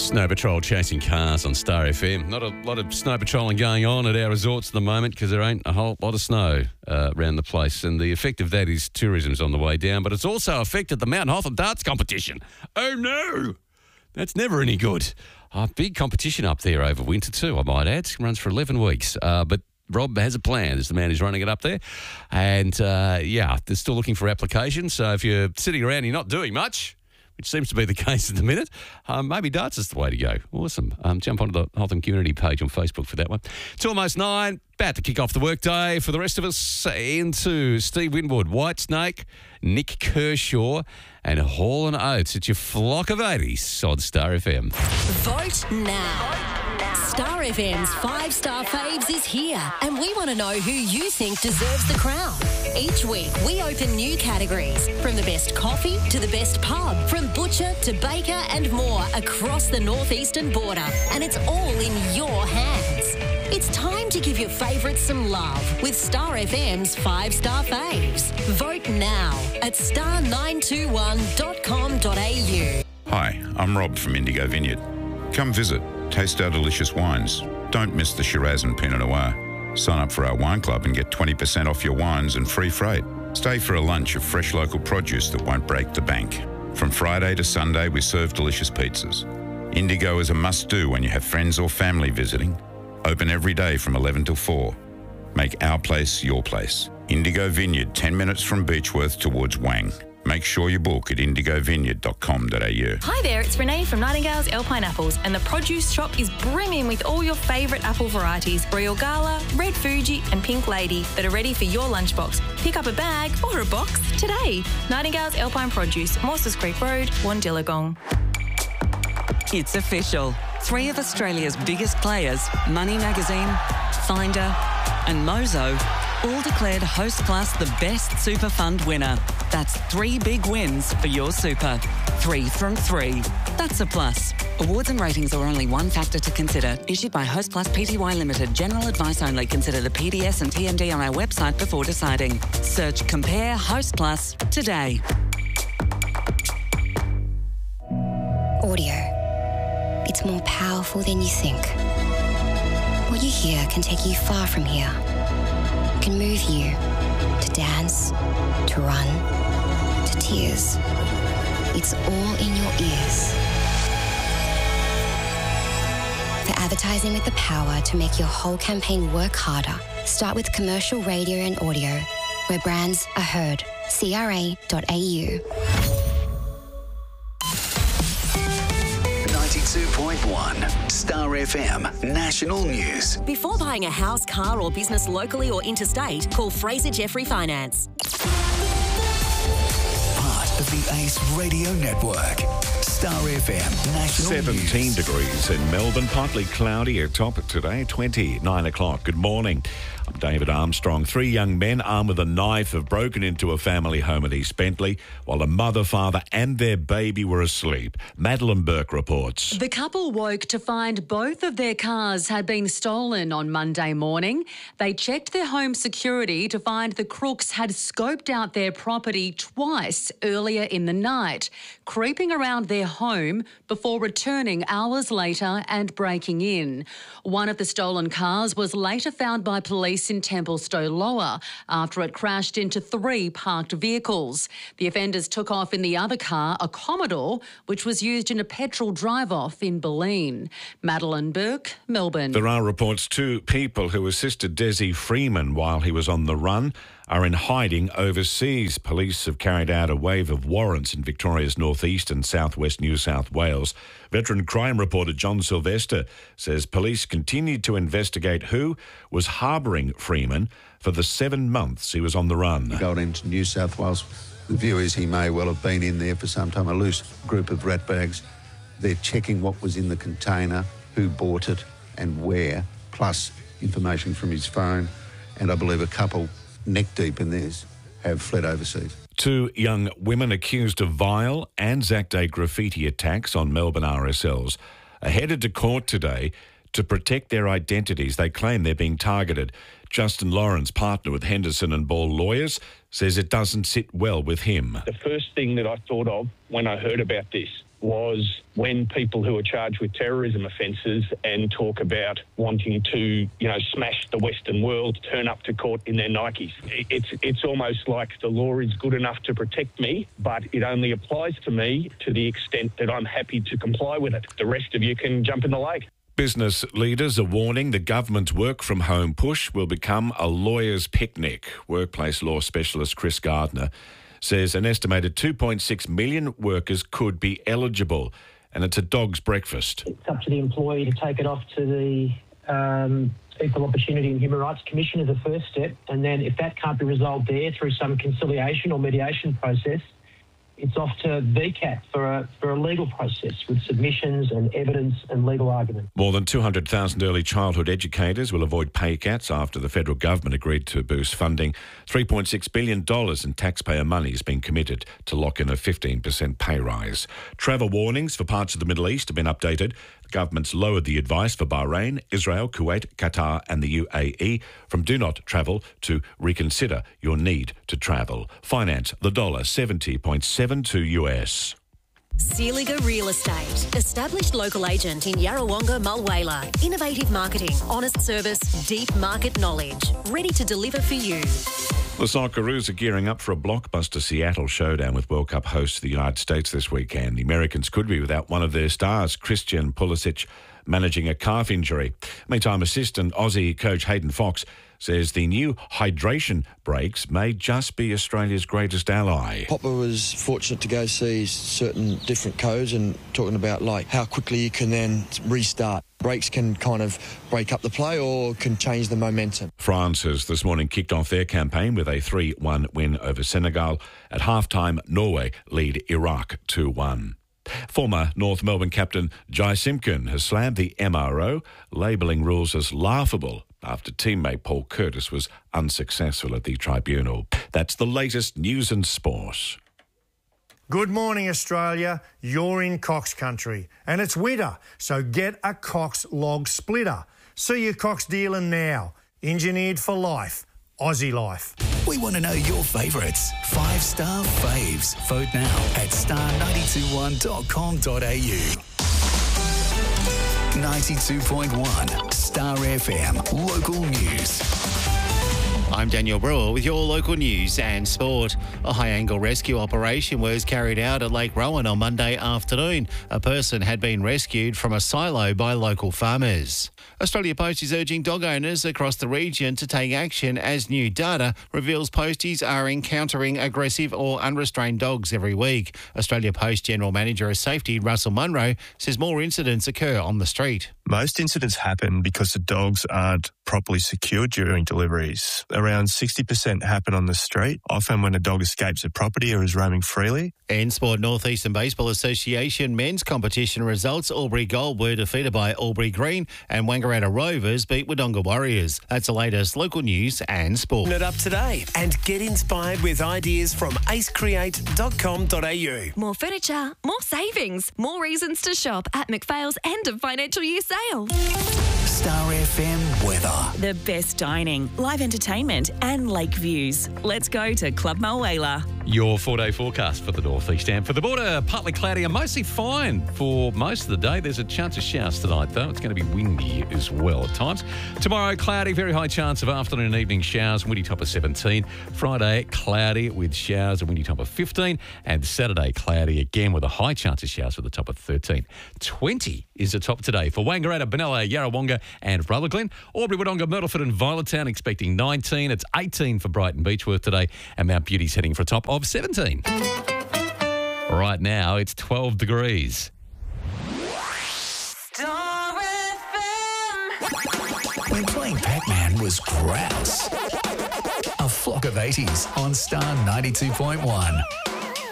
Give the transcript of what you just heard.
Snow Patrol chasing cars on Star FM. Not a lot of snow patrolling going on at our resorts at the moment because there ain't a whole lot of snow around the place. And the effect of that is tourism's on the way down, but it's also affected the Mount Hotham darts competition. Oh, no! That's never any good. Big competition up there over winter too, I might add. It runs for 11 weeks. But Rob has a plan. There's the man who's running it up there. And, they're still looking for applications. So if you're sitting around and you're not doing much, which seems to be the case at the minute, maybe darts is the way to go. Awesome. Jump onto the Hotham community page on Facebook for that one. It's almost 9, about to kick off the workday for the rest of us. Into Steve Winwood, Whitesnake, Nick Kershaw, and Hall and Oates. It's your flock of 80s on Star FM. Vote now. Star FM's 5-star faves is here, and we want to know who you think deserves the crown. Each week, we open new categories, from the best coffee to the best pub, from butcher to baker and more across the northeastern border, and it's all in your hands. It's time to give your favourites some love with Star FM's 5-star faves. Vote now at star921.com.au. Hi, I'm Rob from Indigo Vineyard. Come visit, taste our delicious wines. Don't miss the Shiraz and Pinot Noir. Sign up for our wine club and get 20% off your wines and free freight. Stay for a lunch of fresh local produce that won't break the bank. From Friday to Sunday, we serve delicious pizzas. Indigo is a must-do when you have friends or family visiting. Open every day from 11 till 4. Make our place your place. Indigo Vineyard, 10 minutes from Beechworth towards Wang. Make sure you book at indigovineyard.com.au. Hi there, it's Renee from Nightingale's Alpine Apples, and the produce shop is brimming with all your favourite apple varieties, Royal Gala, Red Fuji and Pink Lady, that are ready for your lunchbox. Pick up a bag or a box today. Nightingale's Alpine Produce, Mosses Creek Road, Wandillagong. It's official. 3 of Australia's biggest players, Money Magazine, Finder and Mozo, all declared Hostplus the best super fund winner. That's 3 big wins for your super. 3 from 3. That's a plus. Awards and ratings are only one factor to consider. Issued by Hostplus Pty Limited. General advice only. Consider the PDS and TMD on our website before deciding. Search Compare Hostplus today. Audio. It's more powerful than you think. What you hear can take you far from here. It can move you to dance, to run, to tears. It's all in your ears. For advertising with the power to make your whole campaign work harder, start with commercial radio and audio, where brands are heard. CRA.au. 92.1 Star FM National News. Before buying a house, car or business locally or interstate, call Fraser Jeffrey Finance. Part of the Ace Radio Network. Star FM National 17 News. degrees in Melbourne, partly cloudy at top today, 9 o'clock. Good morning. I'm David Armstrong. 3 young men armed with a knife have broken into a family home at East Bentley while a mother, father and their baby were asleep. Madeline Burke reports. The couple woke to find both of their cars had been stolen on Monday morning. They checked their home security to find the crooks had scoped out their property twice earlier in the night, creeping around their home before returning hours later and breaking in. One of the stolen cars was later found by police in Templestowe Lower after it crashed into 3 parked vehicles. The offenders took off in the other car, a Commodore, which was used in a petrol drive-off in Bulleen. Madeline Burke, Melbourne. There are reports 2 people who assisted Desi Freeman while he was on the run are in hiding overseas. Police have carried out a wave of warrants in Victoria's northeast and southwest New South Wales. Veteran crime reporter John Sylvester says police continued to investigate who was harbouring Freeman for the 7 months he was on the run. Got into New South Wales. The view is he may well have been in there for some time, a loose group of rat bags. They're checking what was in the container, who bought it and where, plus information from his phone, and I believe a couple neck deep in this have fled overseas. 2 young women accused of vile Anzac Day graffiti attacks on Melbourne RSLs are headed to court today to protect their identities. They claim they're being targeted. Justin Lawrence, partner with Henderson and Ball Lawyers, says it doesn't sit well with him. The first thing that I thought of when I heard about this was when people who are charged with terrorism offences and talk about wanting to, smash the Western world, turn up to court in their Nikes. It's almost like the law is good enough to protect me, but it only applies to me to the extent that I'm happy to comply with it. The rest of you can jump in the lake. Business leaders are warning the government's work-from-home push will become a lawyer's picnic. Workplace law specialist Chris Gardner says an estimated 2.6 million workers could be eligible, and it's a dog's breakfast. It's up to the employee to take it off to the Equal Opportunity and Human Rights Commission as a first step, and then if that can't be resolved there through some conciliation or mediation process, it's off to VCAT for a legal process with submissions and evidence and legal argument. More than 200,000 early childhood educators will avoid pay cuts after the federal government agreed to boost funding. $3.6 billion in taxpayer money has been committed to lock in a 15% pay rise. Travel warnings for parts of the Middle East have been updated. The government's lowered the advice for Bahrain, Israel, Kuwait, Qatar and the UAE from do not travel to reconsider your need to travel. Finance the dollar 70.72 US. Sealiga Real Estate. Established local agent in Yarrawonga, Mulwala. Innovative marketing, honest service, deep market knowledge. Ready to deliver for you. The Socceroos are gearing up for a blockbuster Seattle showdown with World Cup hosts the United States this weekend. The Americans could be without one of their stars, Christian Pulisic, managing a calf injury. Meantime, assistant Aussie coach Hayden Fox says the new hydration breaks may just be Australia's greatest ally. Popper was fortunate to go see certain different codes and talking about like how quickly you can then restart. Breaks can kind of break up the play or can change the momentum. France has this morning kicked off their campaign with a 3-1 win over Senegal. At halftime, Norway lead Iraq 2-1. Former North Melbourne captain Jai Simpkin has slammed the MRO, labelling rules as laughable after teammate Paul Curtis was unsuccessful at the tribunal. That's the latest news and sport. Good morning, Australia. You're in Cox country and it's winter, so get a Cox log splitter. See your Cox dealer now. Engineered for life. Aussie life. We want to know your favourites. 5-star faves. Vote now at star921.com.au. 92.1 Star FM Local News. I'm Daniel Brewer with your local news and sport. A high-angle rescue operation was carried out at Lake Rowan on Monday afternoon. A person had been rescued from a silo by local farmers. Australia Post is urging dog owners across the region to take action as new data reveals posties are encountering aggressive or unrestrained dogs every week. Australia Post General Manager of Safety Russell Munro says more incidents occur on the street. Most incidents happen because the dogs aren't properly secured during deliveries. Around 60% happen on the street, often when a dog escapes a property or is roaming freely. In sport, North Eastern Baseball Association men's competition results, Albury Gold were defeated by Albury Green and Wangaratta Rovers beat Wodonga Warriors. That's the latest local news and sport. Turn it up today and get inspired with ideas from acecreate.com.au. More furniture, more savings, more reasons to shop at McPhail's end of financial year sale. Star FM weather. The best dining, live entertainment and lake views. Let's go to Club Mulwala. Your 4-day forecast for the northeast and for the border, partly cloudy and mostly fine for most of the day. There's a chance of showers tonight, though. It's going to be windy as well at times. Tomorrow, cloudy, very high chance of afternoon and evening showers, windy top of 17. Friday, cloudy with showers, a windy top of 15. And Saturday, cloudy again with a high chance of showers with a top of 13. 20 is the top today for Wangaratta, Benalla, Yarrawonga and Rutherglen. Albury, Wodonga, Myrtleford and Violettown expecting 19. It's 18 for Brighton Beechworth today and Mount Beauty's heading for a top of 17. Right now, it's 12 degrees. Star FM. When playing Pac-Man was grouse. A flock of 80s on Star 92.1.